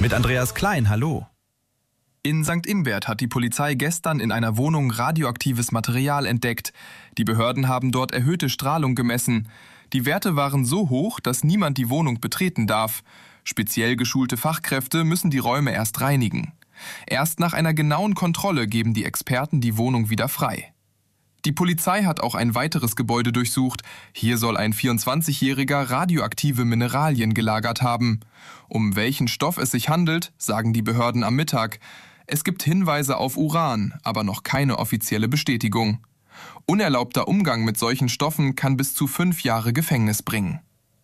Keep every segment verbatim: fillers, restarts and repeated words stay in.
Mit Andreas Klein, hallo. In Sankt Ingbert hat die Polizei gestern in einer Wohnung radioaktives Material entdeckt. Die Behörden haben dort erhöhte Strahlung gemessen. Die Werte waren so hoch, dass niemand die Wohnung betreten darf. Speziell geschulte Fachkräfte müssen die Räume erst reinigen. Erst nach einer genauen Kontrolle geben die Experten die Wohnung wieder frei. Die Polizei hat auch ein weiteres Gebäude durchsucht. Hier soll ein vierundzwanzigjähriger radioaktive Mineralien gelagert haben. Um welchen Stoff es sich handelt, sagen die Behörden am Mittag. Es gibt Hinweise auf Uran, aber noch keine offizielle Bestätigung. Unerlaubter Umgang mit solchen Stoffen kann bis zu fünf Jahre Gefängnis bringen.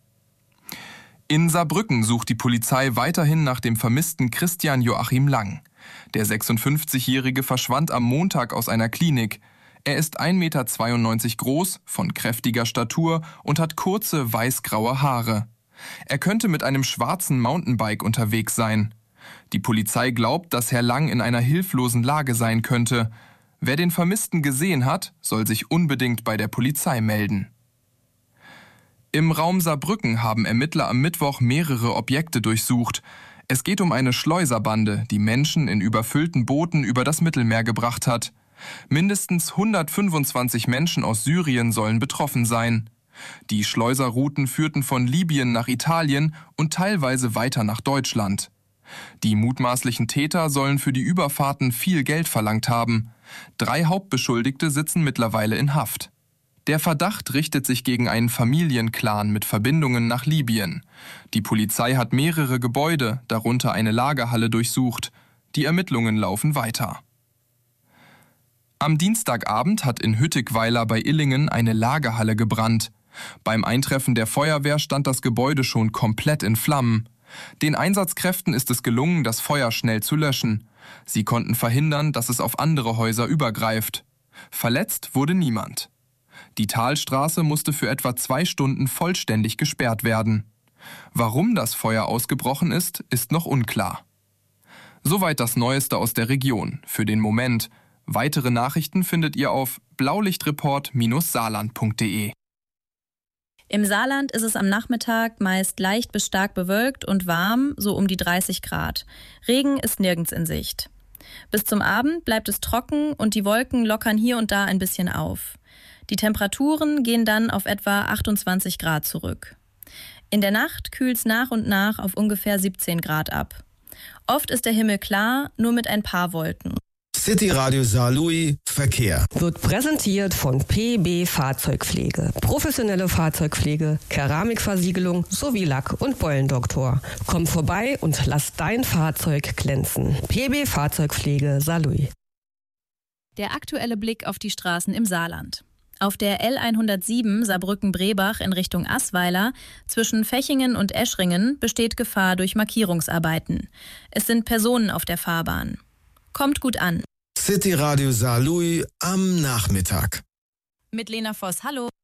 In Saarbrücken sucht die Polizei weiterhin nach dem vermissten Christian Joachim Lang. Der sechsundfünfzigjährige verschwand am Montag aus einer Klinik. Er ist ein Meter zweiundneunzig groß, von kräftiger Statur und hat kurze weiß-graue Haare. Er könnte mit einem schwarzen Mountainbike unterwegs sein. Die Polizei glaubt, dass Herr Lang in einer hilflosen Lage sein könnte. Wer den Vermissten gesehen hat, soll sich unbedingt bei der Polizei melden. Im Raum Saarbrücken haben Ermittler am Mittwoch mehrere Objekte durchsucht. Es geht um eine Schleuserbande, die Menschen in überfüllten Booten über das Mittelmeer gebracht hat. Mindestens hundertfünfundzwanzig Menschen aus Syrien sollen betroffen sein. Die Schleuserrouten führten von Libyen nach Italien und teilweise weiter nach Deutschland. Die mutmaßlichen Täter sollen für die Überfahrten viel Geld verlangt haben. Drei Hauptbeschuldigte sitzen mittlerweile in Haft. Der Verdacht richtet sich gegen einen Familienclan mit Verbindungen nach Libyen. Die Polizei hat mehrere Gebäude, darunter eine Lagerhalle, durchsucht. Die Ermittlungen laufen weiter. Am Dienstagabend hat in Hüttigweiler bei Illingen eine Lagerhalle gebrannt. Beim Eintreffen der Feuerwehr stand das Gebäude schon komplett in Flammen. Den Einsatzkräften ist es gelungen, das Feuer schnell zu löschen. Sie konnten verhindern, dass es auf andere Häuser übergreift. Verletzt wurde niemand. Die Talstraße musste für etwa zwei Stunden vollständig gesperrt werden. Warum das Feuer ausgebrochen ist, ist noch unklar. Soweit das Neueste aus der Region. Für den Moment. Weitere Nachrichten findet ihr auf blaulichtreport Bindestrich saarland Punkt de. Im Saarland ist es am Nachmittag meist leicht bis stark bewölkt und warm, so um die dreißig Grad. Regen ist nirgends in Sicht. Bis zum Abend bleibt es trocken und die Wolken lockern hier und da ein bisschen auf. Die Temperaturen gehen dann auf etwa achtundzwanzig Grad zurück. In der Nacht kühlt es nach und nach auf ungefähr siebzehn Grad ab. Oft ist der Himmel klar, nur mit ein paar Wolken. City Radio Saarlouis Verkehr wird präsentiert von P B Fahrzeugpflege. Professionelle Fahrzeugpflege, Keramikversiegelung sowie Lack- und Beulendoktor. Komm vorbei und lass dein Fahrzeug glänzen. P B Fahrzeugpflege Saarlouis. Der aktuelle Blick auf die Straßen im Saarland. Auf der L hundertsieben Saarbrücken-Brebach in Richtung Assweiler zwischen Fechingen und Eschringen besteht Gefahr durch Markierungsarbeiten. Es sind Personen auf der Fahrbahn. Kommt gut an. City Radio Saarlouis am Nachmittag. Mit Lena Voss, hallo.